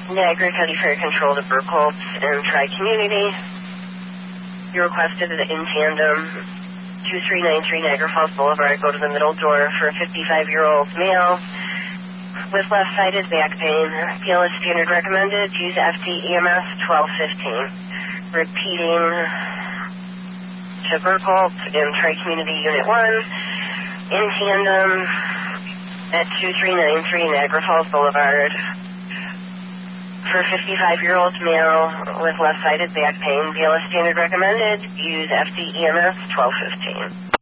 Niagara County Fire Control to Burkholtz and Tri-Community. You requested an in tandem 2393 Niagara Falls Boulevard. Go to the middle door for a 55-year-old male with left-sided back pain. PLS standard recommended. Use FD-EMS 1215. Repeating to Burkholtz and Tri-Community Unit 1 in tandem at 2393 Niagara Falls Boulevard for a 55-year-old male with left-sided back pain. BLS standard recommended. Use FD-EMS 1215.